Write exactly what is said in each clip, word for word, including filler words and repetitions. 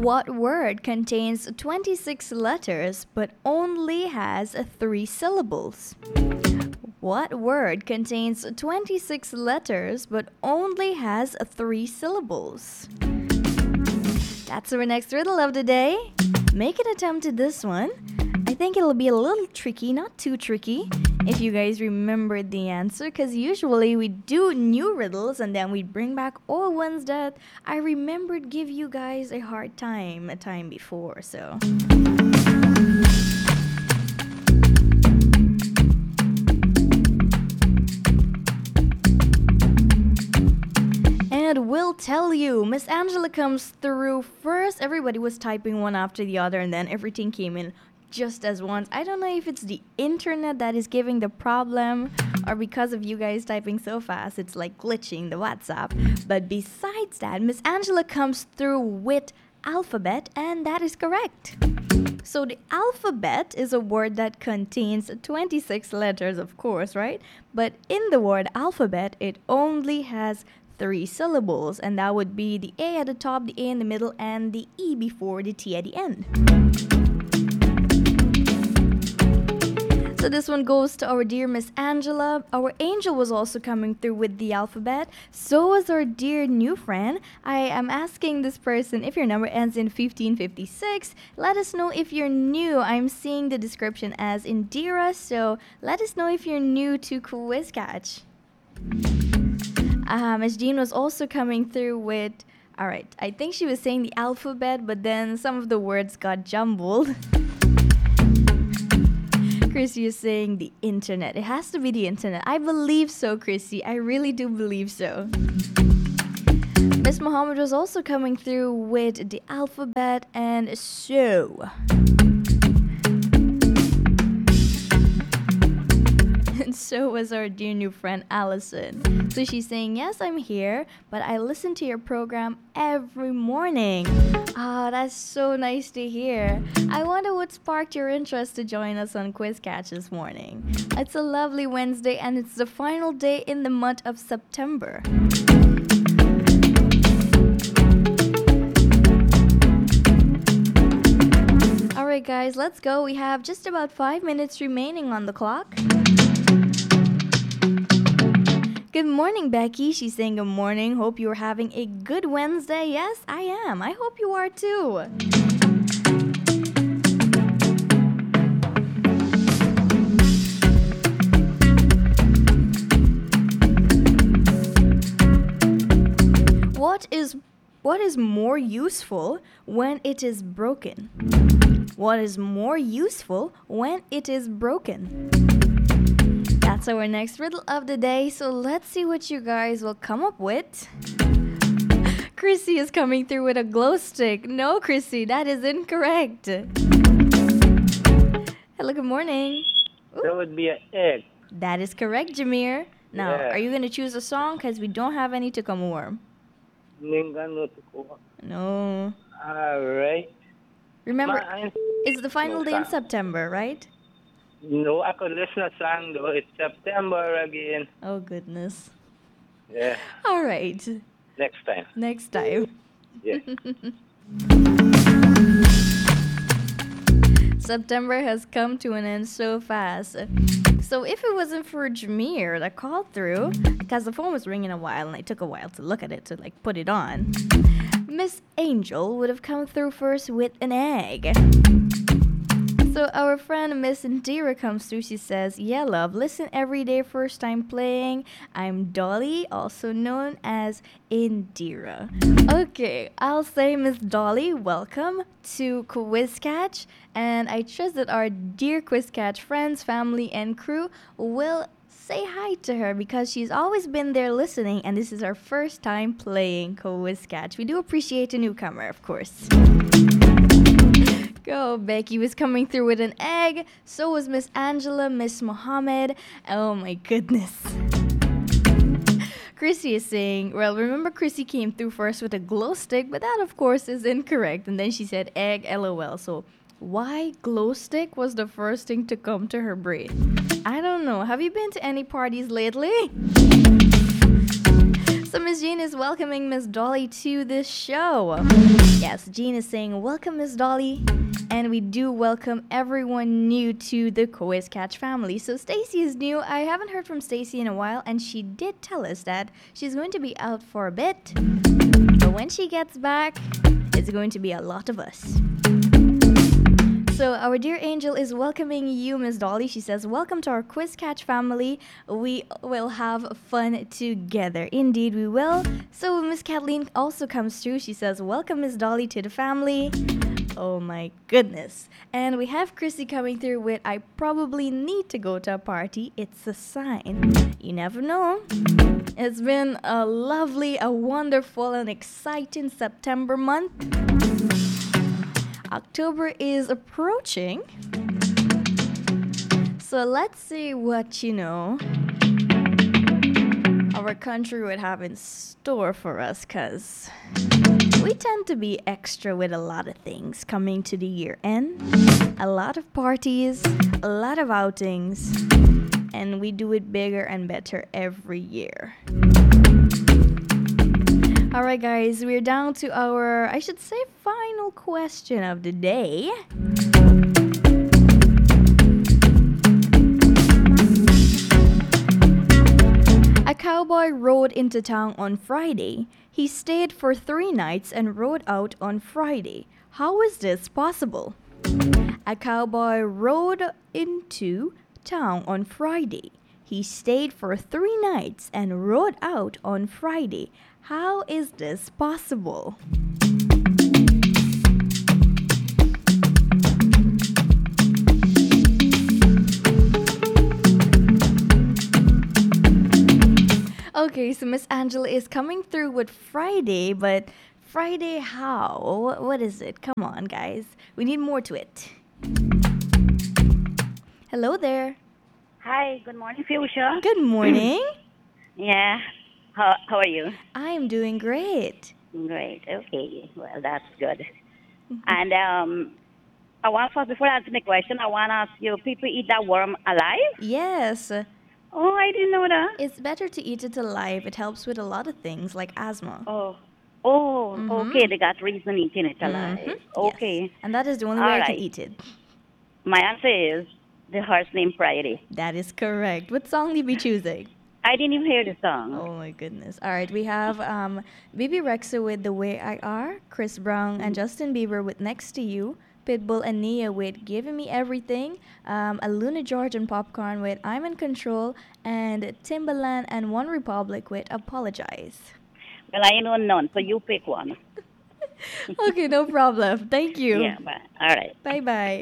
What word contains twenty-six letters but only has three syllables? What word contains twenty-six letters but only has three syllables? That's our next riddle of the day. Make an attempt at this one. I think it'll be a little tricky, not too tricky, if you guys remembered the answer, because usually we do new riddles and then we bring back old ones that I remembered give you guys a hard time a time before, so... And we'll tell you, Miss Angela comes through first. Everybody was typing one after the other and then everything came in just as once. I don't know if it's the internet that is giving the problem or because of you guys typing so fast, it's like glitching the WhatsApp. But besides that, Miss Angela comes through with alphabet, and that is correct. So the alphabet is a word that contains twenty-six letters, of course, right? But in the word alphabet, it only has three syllables, and that would be the A at the top, the A in the middle, and the E before the T at the end. So this one goes to our dear Miss Angela. Our angel was also coming through with the alphabet. So was our dear new friend. I am asking this person if your number ends in fifteen fifty-six. Let us know if you're new. I'm seeing the description as Indira, so let us know if you're new to Quiz Catch. Uh, Miss Jean was also coming through with... Alright, I think she was saying the alphabet, but then some of the words got jumbled. Chrissy is saying the internet. It has to be the internet. I believe so, Chrissy. I really do believe so. Miss Muhammad was also coming through with the alphabet, and so... And so was our dear new friend Allison. So she's saying, yes, I'm here, but I listen to your program every morning. Ah, oh, that's so nice to hear. I wonder what sparked your interest to join us on Quiz Catch this morning. It's a lovely Wednesday, and it's the final day in the month of September. Alright guys, let's go. We have just about five minutes remaining on the clock. Good morning, Becky. She's saying good morning. Hope you're having a good Wednesday. Yes, I am. I hope you are too. What is what is more useful when it is broken? What is more useful when it is broken? That's our next riddle of the day, so let's see what you guys will come up with. Chrissy is coming through with a glow stick. No, Chrissy, that is incorrect. Hello, good morning. Ooh. That would be an egg. That is correct, Jameer. Now, Yeah. are you going to choose a song? Because we don't have any to come warm. No. Alright. Remember, Ma- it's the final no day in song. September, right? No, ako listen na song though. It's September again. Oh, goodness. Yeah. All right. Next time. Next time. Yeah. September has come to an end so fast. So if it wasn't for Jameer that called through, because the phone was ringing a while and it took a while to look at it to like put it on, Miss Angel would have come through first with an egg. So our friend Miss Indira comes through. She says, yeah, love, listen every day, first time playing. I'm Dolly, also known as Indira. Okay, I'll say Miss Dolly, welcome to Quiz Catch. And I trust that our dear Quiz Catch friends, family, and crew will say hi to her because she's always been there listening. And this is our first time playing Quiz Catch. We do appreciate a newcomer, of course. Go, Becky was coming through with an egg. So was Miss Angela, Miss Mohammed. Oh my goodness. Chrissy is saying, well, remember Chrissy came through first with a glow stick, but that of course is incorrect. And then she said egg, lol. So why glow stick was the first thing to come to her brain? I don't know. Have you been to any parties lately? So Miss Jean is welcoming Miss Dolly to this show. Yes, Jean is saying, welcome Miss Dolly. And we do welcome everyone new to the Quiz Catch family. So Stacy is new. I haven't heard from Stacy in a while, and she did tell us that she's going to be out for a bit. But when she gets back, it's going to be a lot of us. So our dear angel is welcoming you, Miss Dolly. She says, welcome to our Quiz Catch family. We will have fun together. Indeed, we will. So Miss Kathleen also comes through. She says, welcome, Miss Dolly, to the family. Oh my goodness. And we have Chrissy coming through with, I probably need to go to a party. It's a sign. You never know. It's been a lovely, a wonderful, and exciting September month. October is approaching. So let's see what, you know, our country would have in store for us, because we tend to be extra with a lot of things coming to the year end. A lot of parties, a lot of outings, and we do it bigger and better every year. Alright guys, we're down to our, I should say, final question of the day. A cowboy rode into town on Friday. He stayed for three nights and rode out on Friday. How is this possible? A cowboy rode into town on Friday. He stayed for three nights and rode out on Friday. How is this possible? Okay, so Miss Angela is coming through with Friday, but Friday how? What, what is it? Come on, guys. We need more to it. Hello there. Hi, good morning, Fuchsia. Good morning. Yeah. How how are you? I am doing great. Great. Okay. Well, that's good. And um, I want first before I answer the question, I want to ask you: people eat that worm alive? Yes. Oh, I didn't know that. It's better to eat it alive. It helps with a lot of things like asthma. Oh. Oh. Mm-hmm. Okay. They got reason eating it alive. Mm-hmm. Okay. Yes. And that is the only All way I right. can eat it. My answer is the horse named Friday. That is correct. What song will you be choosing? I didn't even hear the song. Oh my goodness. All right, we have um, Bibi Rexa with The Way I Are, Chris Brown and Justin Bieber with Next to You, Pitbull and Nia with Giving Me Everything, um, Aluna George and Popcorn with I'm in Control, and Timbaland and One Republic with Apologize. Well, I know none, so you pick one. Okay, no problem. Thank you. Yeah, but, all right. Bye-bye.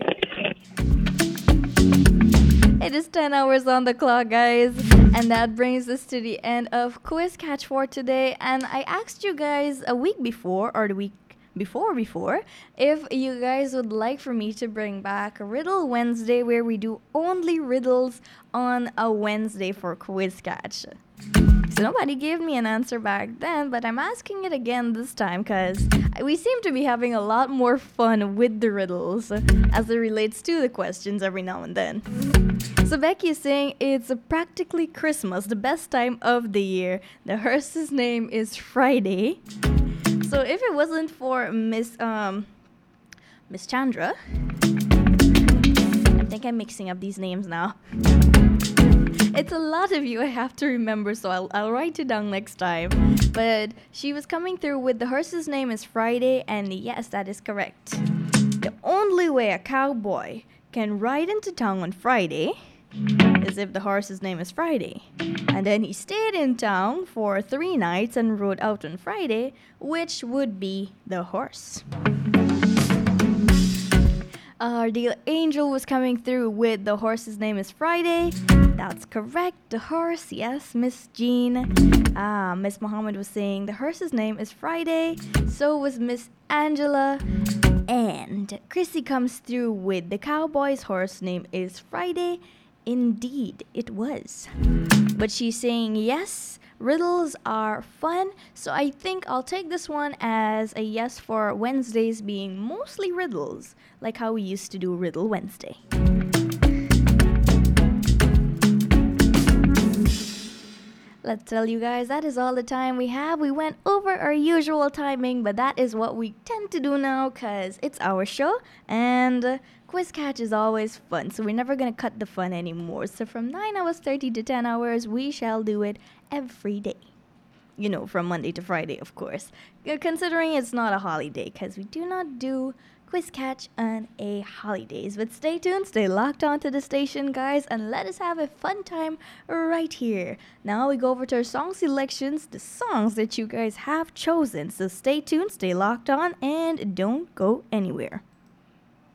It is ten hours on the clock, guys, and that brings us to the end of Quiz Catch for today. And I asked you guys a week before, or the week before before, if you guys would like for me to bring back a Riddle Wednesday, where we do only riddles on a Wednesday for Quiz Catch. So nobody gave me an answer back then, but I'm asking it again this time because we seem to be having a lot more fun with the riddles as it relates to the questions every now and then. So Becky is saying it's practically Christmas, the best time of the year. The horse's name is Friday. So if it wasn't for Miss um Miss Chandra, I think I'm mixing up these names now. It's a lot of you I have to remember, so I'll, I'll write it down next time. But she was coming through with the horse's name is Friday, and yes, that is correct. The only way a cowboy can ride into town on Friday is if the horse's name is Friday. And then he stayed in town for three nights and rode out on Friday, which would be the horse. Our dear Angel was coming through with the horse's name is Friday. That's correct. The horse, yes, Miss Jean. Ah, Miss Muhammad was saying the horse's name is Friday. So was Miss Angela. And Chrissy comes through with the cowboy's horse name is Friday. Indeed, it was. But she's saying yes, riddles are fun. So I think I'll take this one as a yes for Wednesdays being mostly riddles, like how we used to do Riddle Wednesday. Let's tell you guys, that is all the time we have. We went over our usual timing, but that is what we tend to do now because it's our show and uh, Quiz Catch is always fun, so we're never going to cut the fun anymore. So from nine hours thirty to ten hours, we shall do it every day. You know, from Monday to Friday, of course. Uh, Considering it's not a holiday because we do not do Quiz Catch on a holidays. But stay tuned, stay locked onto the station, guys, and let us have a fun time right here. Now we go over to our song selections, the songs that you guys have chosen. So stay tuned, stay locked on, and don't go anywhere.